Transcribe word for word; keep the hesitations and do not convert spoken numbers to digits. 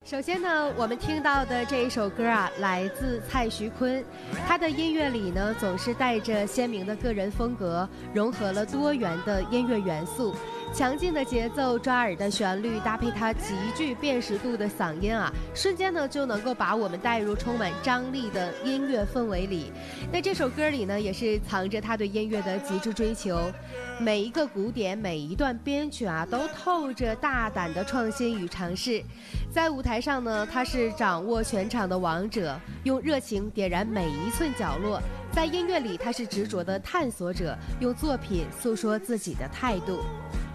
首先呢，我们听到的这一首歌啊，来自蔡徐坤。他的音乐里呢，总是带着鲜明的个人风格，融合了多元的音乐元素。强劲的节奏、抓耳的旋律，搭配他极具辨识度的嗓音啊，瞬间呢就能够把我们带入充满张力的音乐氛围里。那这首歌里呢，也是藏着他对音乐的极致追求。每一个鼓点，每一段编曲啊，都透着大胆的创新与尝试。在舞台上呢，他是掌握全场的王者，用热情点燃每一寸角落。在音乐里，他是执着的探索者，用作品诉说自己的态度。